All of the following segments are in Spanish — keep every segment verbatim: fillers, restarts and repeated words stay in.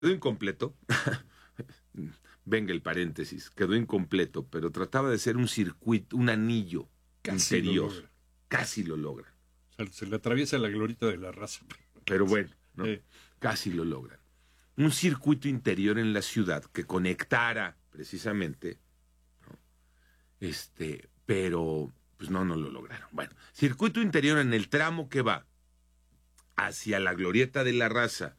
Quedó incompleto. Venga el paréntesis, quedó incompleto, pero trataba de ser un circuito, un anillo Casi interior. Lo Casi lo logran. O sea, se le atraviesa la glorieta de la raza. Pero bueno, ¿no? Eh. Casi lo logran. Un circuito interior en la ciudad que conectara precisamente, ¿no? Este, pero pues no, no lo lograron. Bueno, circuito interior en el tramo que va hacia la glorieta de la raza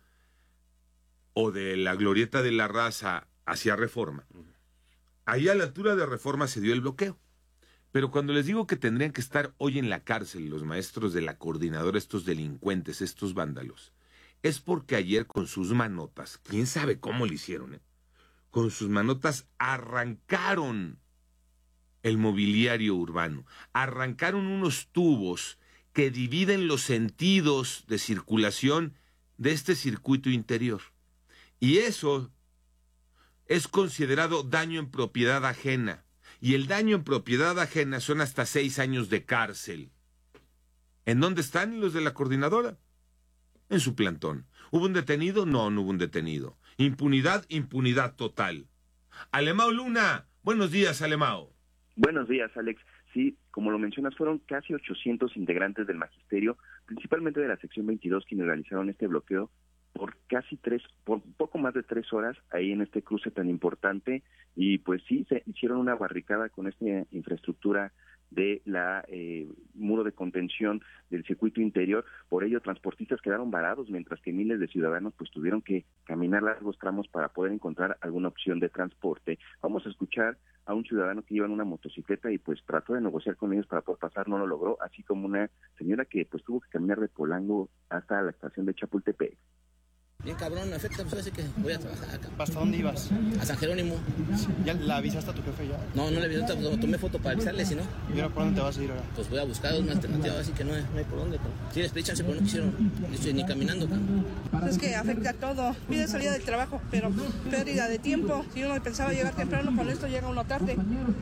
o de la glorieta de la raza hacia Reforma. Ahí a la altura de Reforma se dio el bloqueo. Pero cuando les digo que tendrían que estar hoy en la cárcel los maestros de la coordinadora, estos delincuentes, estos vándalos, es porque ayer con sus manotas, quién sabe cómo lo hicieron, ¿eh? Con sus manotas arrancaron el mobiliario urbano, arrancaron unos tubos que dividen los sentidos de circulación de este circuito interior. Y eso es considerado daño en propiedad ajena. Y el daño en propiedad ajena son hasta seis años de cárcel. ¿En dónde están los de la coordinadora? En su plantón. ¿Hubo un detenido? No, no hubo un detenido. Impunidad, impunidad total. Alemao Luna, buenos días, Alemao. Buenos días, Alex. Sí, como lo mencionas, fueron casi ochocientos integrantes del magisterio, principalmente de la sección veintidós, quienes realizaron este bloqueo por casi tres, por poco más de tres horas ahí en este cruce tan importante, y pues sí, se hicieron una barricada con esta infraestructura de la eh, muro de contención del circuito interior. Por ello, transportistas quedaron varados, mientras que miles de ciudadanos pues tuvieron que caminar largos tramos para poder encontrar alguna opción de transporte. Vamos a escuchar a un ciudadano que iba en una motocicleta y pues trató de negociar con ellos para poder pasar, no lo logró, así como una señora que pues tuvo que caminar de Polanco hasta la estación de Chapultepec. Bien cabrón, me afecta, pues así que voy a trabajar acá. ¿Hasta dónde ibas? A San Jerónimo. ¿Ya la avisaste a tu jefe ya? No, no le avisé, pues, tomé foto para avisarle, si no. ¿Y ahora por dónde te vas a ir ahora? Pues voy a buscar una alternativa, así que no hay, no hay por dónde. Sí, les pedí chance, pero no quisieron. No estoy ni caminando, cabrón. Es que afecta a todo. Pide salida del trabajo, pero pérdida de tiempo. Si uno pensaba llegar temprano, con esto llega uno tarde.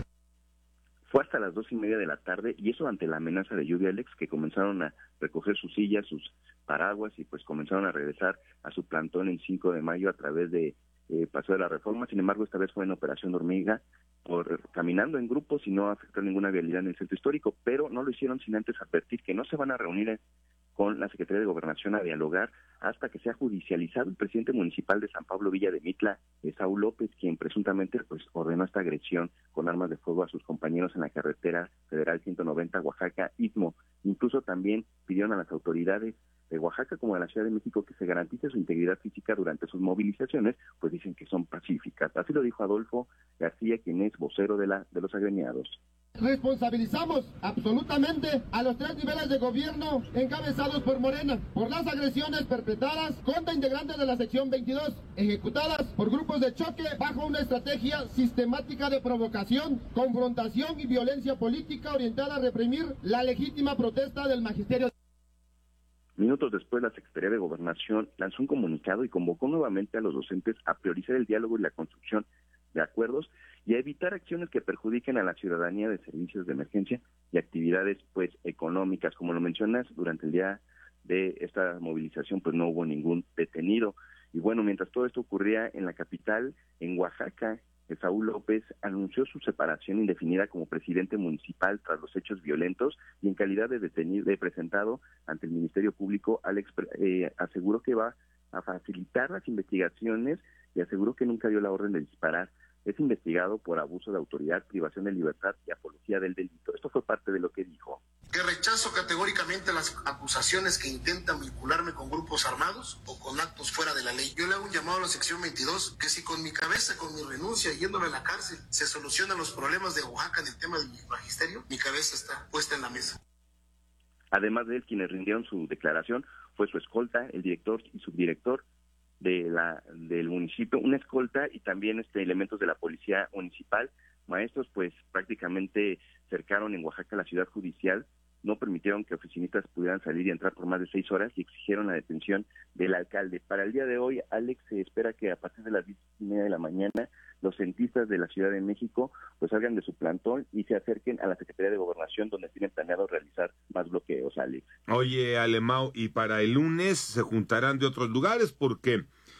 Fue hasta las dos y media de la tarde, y eso ante la amenaza de lluvia, Alex, que comenzaron a recoger sus sillas, sus paraguas, y pues comenzaron a regresar a su plantón el cinco de mayo a través de eh, Paseo de la Reforma. Sin embargo, esta vez fue en operación hormiga, por caminando en grupos y no afectó ninguna vialidad en el centro histórico, pero no lo hicieron sin antes advertir que no se van a reunir con la Secretaría de Gobernación a dialogar hasta que sea judicializado el presidente municipal de San Pablo Villa de Mitla, Saúl López, quien presuntamente pues ordenó esta agresión con armas de fuego a sus compañeros en la carretera federal ciento noventa Oaxaca-Istmo. Incluso también pidieron a las autoridades de Oaxaca como de la Ciudad de México que se garantice su integridad física durante sus movilizaciones, pues dicen que son pacíficas. Así lo dijo Adolfo García, quien es vocero de la de los agremiados. Responsabilizamos absolutamente a los tres niveles de gobierno encabezados por Morena por las agresiones perpetradas contra integrantes de la sección veintidós, ejecutadas por grupos de choque bajo una estrategia sistemática de provocación, confrontación y violencia política orientada a reprimir la legítima protesta del magisterio. Minutos después, la Secretaría de Gobernación lanzó un comunicado y convocó nuevamente a los docentes a priorizar el diálogo y la construcción de acuerdos y a evitar acciones que perjudiquen a la ciudadanía de servicios de emergencia y actividades pues económicas. Como lo mencionas, durante el día de esta movilización pues no hubo ningún detenido. Y bueno, mientras todo esto ocurría en la capital, en Oaxaca, Saúl López anunció su separación indefinida como presidente municipal tras los hechos violentos, y en calidad de detenido, de presentado ante el Ministerio Público, Alex eh, aseguró que va a facilitar las investigaciones y aseguró que nunca dio la orden de disparar. Es investigado por abuso de autoridad, privación de libertad y apología del delito. Esto fue parte de lo que dijo. Que rechazo categóricamente las acusaciones que intentan vincularme con grupos armados o con actos fuera de la ley. Yo le hago un llamado a la sección veintidós que si con mi cabeza, con mi renuncia, yéndome a la cárcel, se solucionan los problemas de Oaxaca en el tema del magisterio, mi cabeza está puesta en la mesa. Además de él, quienes rindieron su declaración fue su escolta, el director y subdirector de la del municipio, una escolta y también este elementos de la policía municipal. Maestros pues prácticamente cercaron en Oaxaca la ciudad judicial, no permitieron que oficinistas pudieran salir y entrar por más de seis horas y exigieron la detención del alcalde. Para el día de hoy, Alex, se espera que a partir de las diez y media de la mañana los centistas de la Ciudad de México pues salgan de su plantón y se acerquen a la Secretaría de Gobernación, donde tienen planeado realizar más bloqueos, Alex. Oye, Alemao, y para el lunes se juntarán de otros lugares porque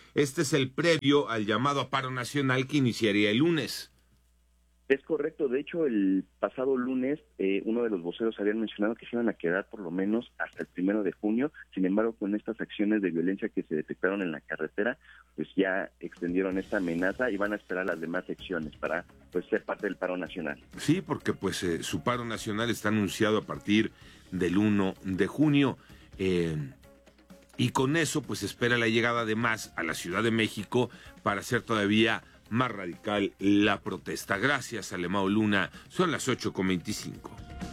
este es el previo al llamado a paro nacional que iniciaría el lunes. Es correcto, de hecho el pasado lunes eh, uno de los voceros habían mencionado que se iban a quedar por lo menos hasta el primero de junio, sin embargo con estas acciones de violencia que se detectaron en la carretera, pues ya extendieron esta amenaza y van a esperar las demás secciones para pues ser parte del paro nacional. Sí, porque pues eh, su paro nacional está anunciado a partir del primero de junio, eh, y con eso pues espera la llegada de más a la Ciudad de México para hacer todavía más radical la protesta. Gracias, Alemão Luna. Son las ocho con veinticinco.